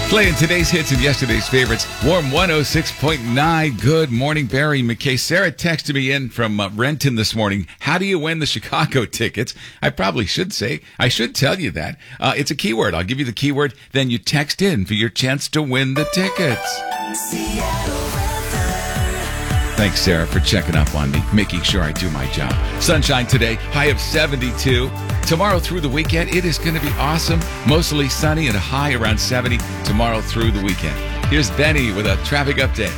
Playing today's hits and yesterday's favorites. Warm 106.9. Good morning, Barry McKay. Sarah texted me in from Renton this morning. How do you win the Chicago tickets? I probably should say. I should tell you that. It's a keyword. I'll give you the keyword. Then you text in for your chance to win the tickets. Thanks, Sarah, for checking up on me, making sure I do my job. Sunshine today, high of 72. Tomorrow through the weekend, it is going to be awesome. Mostly sunny and a high around 70 tomorrow through the weekend. Here's Benny with a traffic update.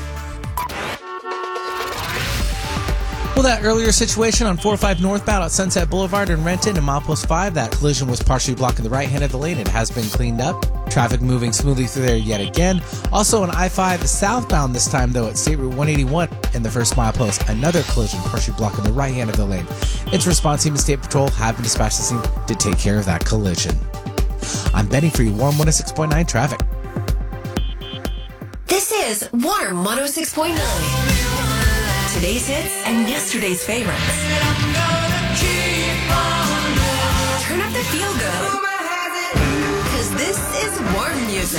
Well, that earlier situation on 405 northbound at Sunset Boulevard in Renton and Milepost 5, that collision was partially blocking the right hand of the lane. It has been cleaned up. Traffic moving smoothly through there yet again. Also on I-5 southbound this time, though, at State Route 181 in the first milepost, another collision partially blocking the right hand of the lane. Its response team and State Patrol have been dispatched to the scene to take care of that collision. I'm Benny for your Warm 106.9 traffic. This is Warm 106.9. Today's hits and yesterday's favorites. Turn up the feel good. Because this is warm music.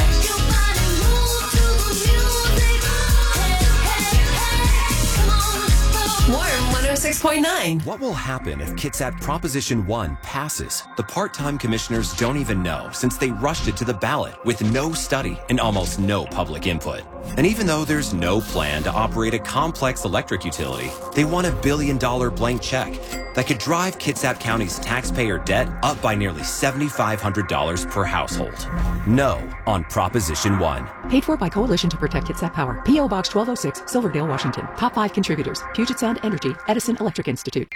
Warm 106.9. What will happen if Kitsap Proposition 1 passes? The part-time commissioners don't even know, since they rushed it to the ballot with no study and almost no public input. And even though there's no plan to operate a complex electric utility, they want $1 billion blank check that could drive Kitsap County's taxpayer debt up by nearly $7,500 per household. No on Proposition 1. Paid for by Coalition to Protect Kitsap Power. P.O. Box 1206, Silverdale, Washington. Top 5 contributors: Puget Sound Energy, Edison Electric Institute.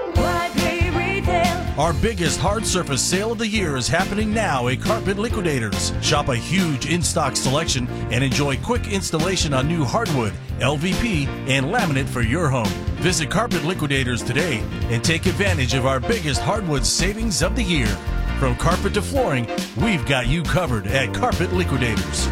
Our biggest hard surface sale of the year is happening now at Carpet Liquidators. Shop a huge in-stock selection and enjoy quick installation on new hardwood, LVP, and laminate for your home. Visit Carpet Liquidators today and take advantage of our biggest hardwood savings of the year. From carpet to flooring, we've got you covered at Carpet Liquidators.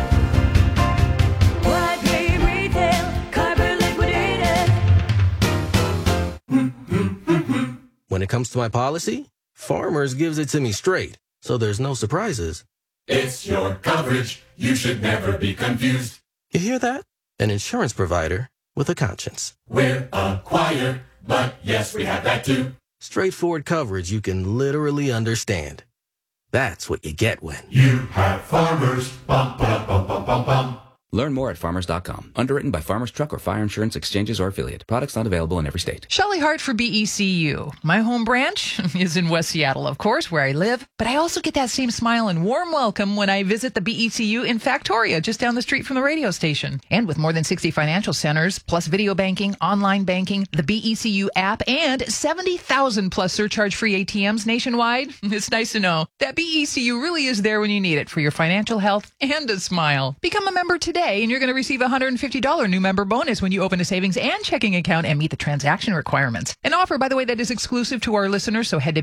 When it comes to my policy, Farmers gives it to me straight, so there's no surprises. It's your coverage. You should never be confused. You hear that? An insurance provider with a conscience. We're a choir, but yes, we have that too. Straightforward coverage you can literally understand. That's what you get when you have Farmers. Bum, bum, bum, bum, bum, bum. Learn more at farmers.com. Underwritten by Farmers Truck or Fire Insurance Exchanges or Affiliate. Products not available in every state. Shelley Hart for BECU. My home branch is in West Seattle, of course, where I live. But I also get that same smile and warm welcome when I visit the BECU in Factoria, just down the street from the radio station. And with more than 60 financial centers, plus video banking, online banking, the BECU app, and 70,000 plus surcharge-free ATMs nationwide, it's nice to know that BECU really is there when you need it for your financial health and a smile. Become a member today, and you're going to receive a $150 new member bonus when you open a savings and checking account and meet the transaction requirements. An offer, by the way, that is exclusive to our listeners, so head to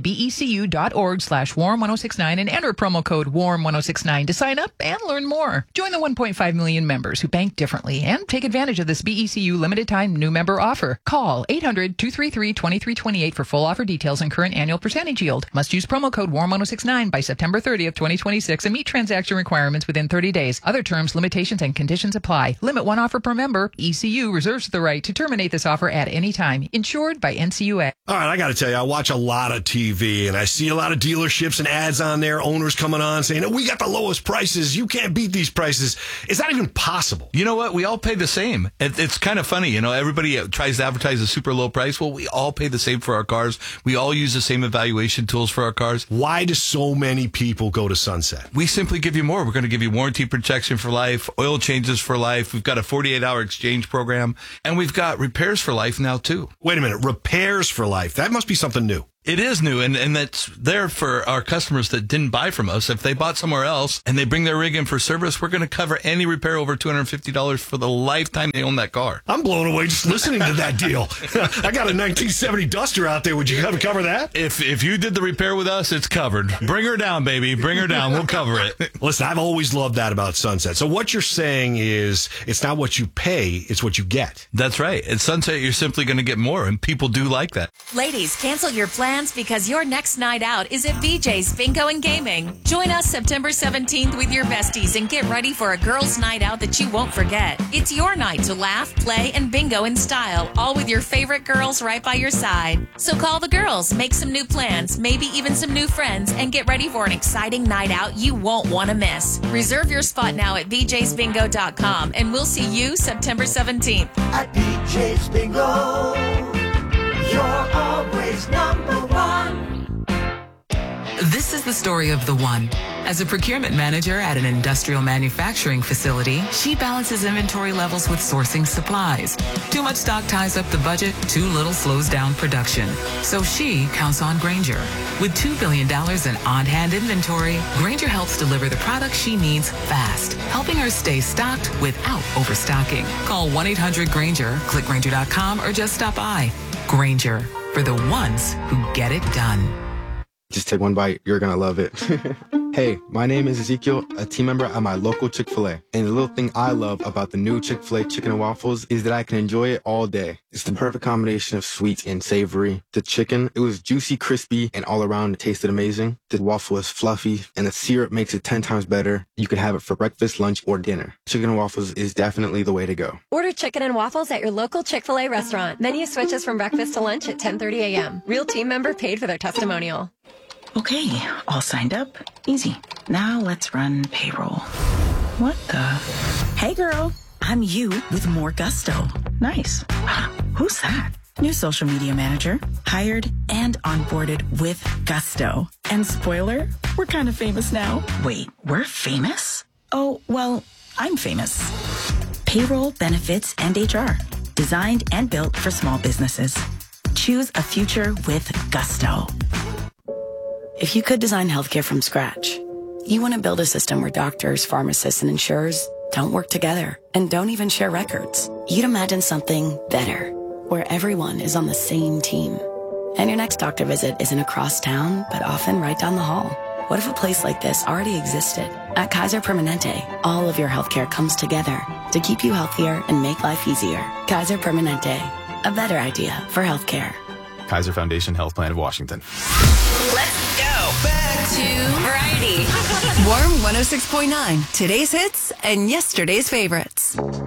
becu.org/warm1069 and enter promo code warm1069 to sign up and learn more. Join the 1.5 million members who bank differently and take advantage of this BECU limited time new member offer. Call 800-233-2328 for full offer details and current annual percentage yield. Must use promo code warm1069 by September 30th, 2026 and meet transaction requirements within 30 days. Other terms, limitations, and conditions apply. Limit one offer per member. ECU reserves the right to terminate this offer at any time. Insured by NCUA. All right, I got to tell you, I watch a lot of TV, and I see a lot of dealerships and ads on there, owners coming on saying, oh, we got the lowest prices. You can't beat these prices. Is that even possible? You know what? We all pay the same. It's kind of funny. You know, everybody tries to advertise a super low price. Well, we all pay the same for our cars. We all use the same evaluation tools for our cars. Why do so many people go to Sunset? We simply give you more. We're going to give you warranty protection for life, oil changes for life. We've got a 48-hour exchange program, and we've got repairs for life now, too. Wait a minute. Repairs for life. That must be something new. It is new, and that's there for our customers that didn't buy from us. If they bought somewhere else and they bring their rig in for service, we're going to cover any repair over $250 for the lifetime they own that car. I'm blown away just listening to that deal. I got a 1970 Duster out there. Would you cover that? If you did the repair with us, it's covered. Bring her down, baby. Bring her down. We'll cover it. Listen, I've always loved that about Sunset. So what you're saying is it's not what you pay, it's what you get. That's right. At Sunset, you're simply going to get more, and people do like that. Ladies, cancel your plans plans because your next night out is at BJ's Bingo and Gaming. Join us September 17th with your besties and get ready for a girls' night out that you won't forget. It's your night to laugh, play, and bingo in style, all with your favorite girls right by your side. So call the girls, make some new plans, maybe even some new friends, and get ready for an exciting night out you won't want to miss. Reserve your spot now at bjsbingo.com, and we'll see you September 17th. At BJ's Bingo, you're always number one. This is the story of the one. As a procurement manager at an industrial manufacturing facility, she balances inventory levels with sourcing supplies. Too much stock ties up the budget, too little slows down production. So she counts on Grainger. With $2 billion in on-hand inventory, Grainger helps deliver the products she needs fast, helping her stay stocked without overstocking. Call 1-800-GRAINGER, click Grainger.com, or just stop by. Grainger, for the ones who get it done. Just take one bite. You're going to love it. Hey, my name is Ezekiel, a team member at my local Chick-fil-A. And the little thing I love about the new Chick-fil-A chicken and waffles is that I can enjoy it all day. It's the perfect combination of sweet and savory. The chicken, it was juicy, crispy, and all around it tasted amazing. The waffle is fluffy, and the syrup makes it 10 times better. You can have it for breakfast, lunch, or dinner. Chicken and waffles is definitely the way to go. Order chicken and waffles at your local Chick-fil-A restaurant. Menu switches from breakfast to lunch at 10:30 a.m. Real team member paid for their testimonial. Okay, all signed up. Easy. Now let's run payroll. What the? Hey girl, I'm you with more gusto. Nice. Who's that? New social media manager. Hired and onboarded with gusto. And spoiler, we're kind of famous now. Wait, we're famous? Oh, well, I'm famous. Payroll, benefits, and HR. Designed and built for small businesses. Choose a future with gusto. If you could design healthcare from scratch, you want to build a system where doctors, pharmacists, and insurers don't work together and don't even share records. You'd imagine something better, where everyone is on the same team. And your next doctor visit isn't across town, but often right down the hall. What if a place like this already existed? At Kaiser Permanente, all of your healthcare comes together to keep you healthier and make life easier. Kaiser Permanente, a better idea for healthcare. Kaiser Foundation Health Plan of Washington. Let's go back to Variety. Warm 106.9. Today's hits and yesterday's favorites.